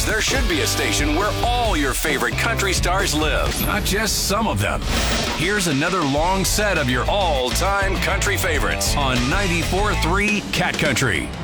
because there should be a station where all your favorite country stars live, not just some of them. Here's another long set of your all-time country favorites on 94.3 Cat Country.